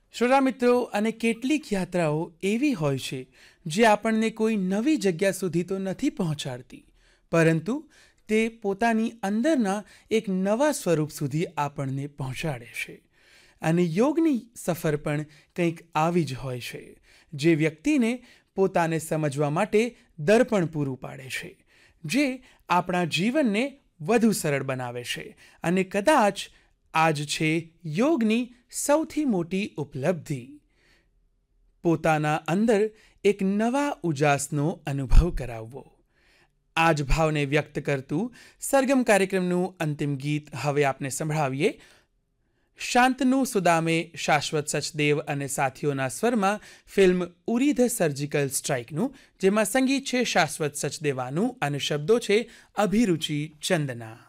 શ્રોતા મિત્રો, અને કેટલીક યાત્રાઓ એવી હોય છે જે આપણને કોઈ નવી જગ્યા સુધી તો નથી પહોંચાડતી, પરંતુ તે પોતાની અંદરના એક નવા સ્વરૂપ સુધી આપણને પહોંચાડે છે. અને યોગની સફર પણ કંઈક આવી જ હોય છે, જે વ્યક્તિને પોતાને સમજવા માટે દર્પણ પૂરું પાડે છે, જે આપણા જીવનને વધુ સરળ બનાવે છે. અને કદાચ આ જ છે યોગની સૌથી મોટી ઉપલબ્ધિ, પોતાના અંદર એક નવા ઉજાસનો અનુભવ કરાવવો. આ જ ભાવને વ્યક્ત કરતું સરગમ કાર્યક્રમનું અંતિમ ગીત હવે આપને સંભળાવીએ. શાંતનુ સુદામે, શાશ્વત સચદેવ અને સાથીઓના સ્વરમાં ફિલ્મ ઉરી ધ સર્જિકલ સ્ટ્રાઇકનું, જેમાં સંગીત છે શાશ્વત સચદેવાનું અને શબ્દો છે અભિરુચિ ચંદના.